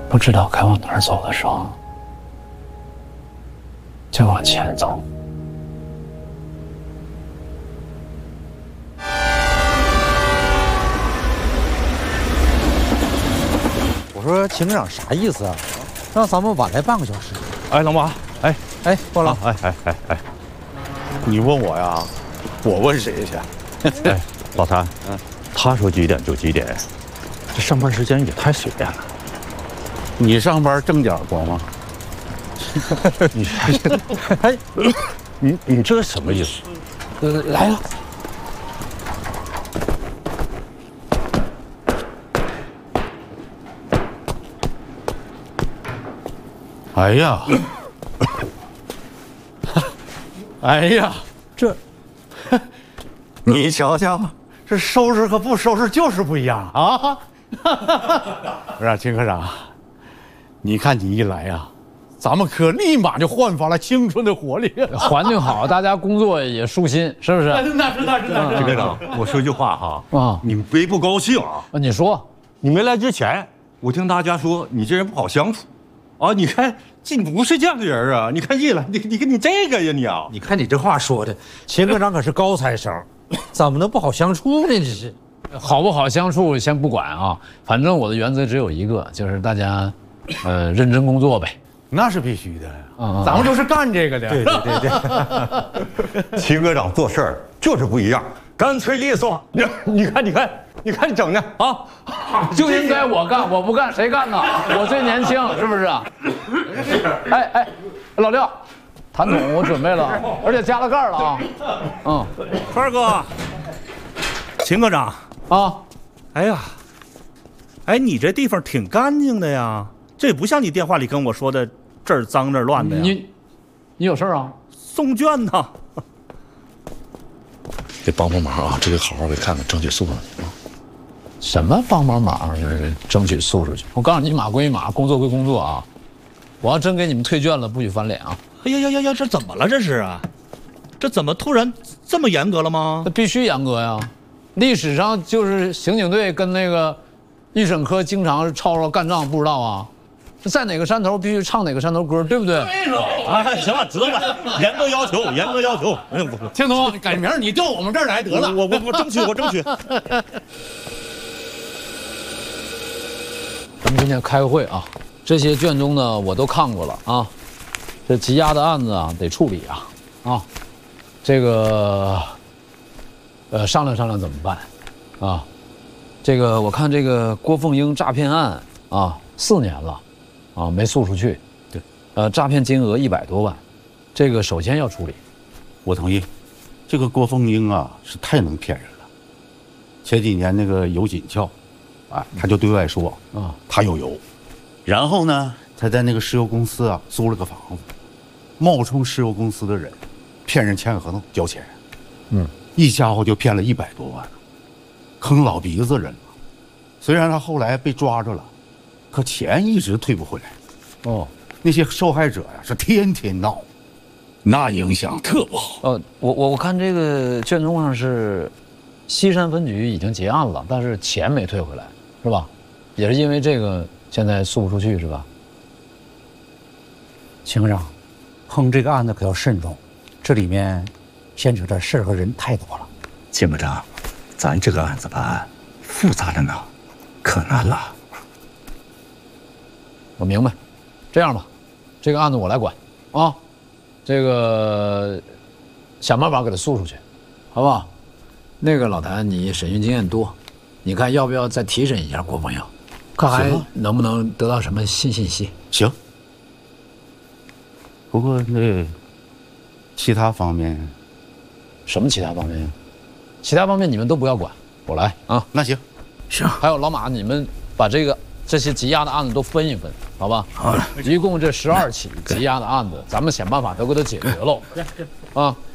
不知道该往哪儿走的时候，就往前走。 我说秦科长啥意思啊？让咱们晚来半个小时。 哎，老马，哎， 过来， 你问我呀？我问谁去？哎，老谭，他说几点就几点，这上班时间也太随便了。你上班正点过吗？你哎，你这什么意思？ 来了。 哎呀，哎呀， 这， 你瞧瞧，这收拾和不收拾就是不一样啊！不是秦科长，你看你一来呀，咱们科立马就焕发了青春的活力， 环境好，大家工作也舒心，是不是？ 那是。 秦科长，我说句话哈， 啊， 你别不高兴啊！ 你说， 你没来之前，我听大家说你这人不好相处，啊，你看这不是这样的人啊！你看一来，你这个呀你啊！ 你看你这话说的，秦科长可是高材生，怎么能不好相处呢？这是。 好不好相处先不管啊，反正我的原则只有一个，就是大家，认真工作呗。 那是必须的，咱们就是干这个的。 对。 秦科长做事儿就是不一样，干脆利索。你看你整的啊， 就应该我干，我不干谁干呢？我最年轻，是不是？哎，老六，痰桶我准备了，而且加了盖了啊。 川儿哥，秦科长啊， 哎呀，哎，你这地方挺干净的呀，这不像你电话里跟我说的这儿脏那儿乱的呀。 你有事啊？ 送卷呢。 得帮忙啊！这个好好给看看，争取送上去啊！ 什么帮忙，争取送出去？我告诉你，马归马，工作归工作啊！我要真给你们退卷了，不许翻脸啊！ 哎呀，这怎么了？这是啊？这怎么突然这么严格了吗？ 那必须严格呀！历史上就是刑警队跟那个预审科经常吵干仗，不知道啊？在哪个山头必须唱哪个山头歌，对不对？ 对了，哎，行了，得了，严格要求。哎， 青总，改明儿你调我们这儿来得了。 我争取。 咱们今天开个会啊，这些卷宗呢我都看过了啊，这积压的案子啊得处理啊，这个商量怎么办啊？这个我看这个郭凤英诈骗案啊4年了啊没诉出去， 对， 诈骗金额100多万，这个首先要处理。 我同意，这个郭凤英啊是太能骗人了。前几年那个尤锦俏，他就对外说他有油，然后呢，他在那个石油公司啊租了个房子，冒充石油公司的人，骗人签个合同交钱，一家伙就骗了100多万，坑老鼻子人了。虽然他后来被抓着了，可钱一直退不回来。那些受害者呀是天天闹，那影响特不好。 我看这个卷宗上是西山分局已经结案了，但是钱没退回来，是吧？也是因为这个现在诉不出去，是吧？ 秦科长，碰这个案子可要慎重，这里面牵扯的事儿和人太多了。 秦科长，咱这个案子办案复杂着呢，可难了。 我明白，这样吧，这个案子我来管啊，这个想办法给他诉出去，好不好？那个老谭，你审讯经验多，你看要不要再提审一下郭凤英，看还能不能得到什么新信息？ 行。不过那其他方面， 什么其他方面呀？其他方面你们都不要管，我来啊。 那行， 还有老马，你们把这些积压的案子都分一分，好吧？ 好了， 一共这12起积压的案子，咱们想办法都给它解决喽。啊。